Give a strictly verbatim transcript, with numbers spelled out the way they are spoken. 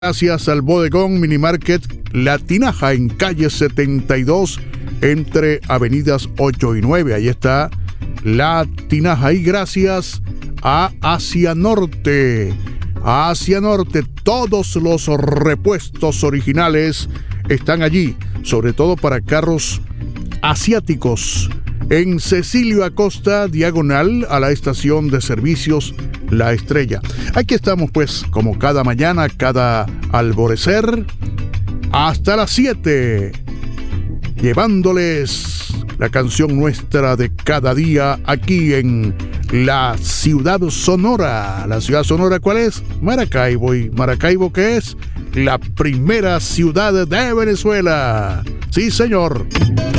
Gracias al bodegón Minimarket La Tinaja en calle setenta y dos entre avenidas ocho y nueve. Ahí está La Tinaja. Y gracias a Asia Norte. Asia Norte, todos los repuestos originales están allí, sobre todo para carros asiáticos. En Cecilio Acosta, diagonal a la estación de servicios La Estrella. Aquí estamos pues como cada mañana, cada alborecer, hasta las siete, llevándoles la canción nuestra de cada día aquí en la ciudad sonora. ¿La ciudad sonora cuál es? Maracaibo. ¿Y Maracaibo qué es? La primera ciudad de Venezuela. Sí, señor.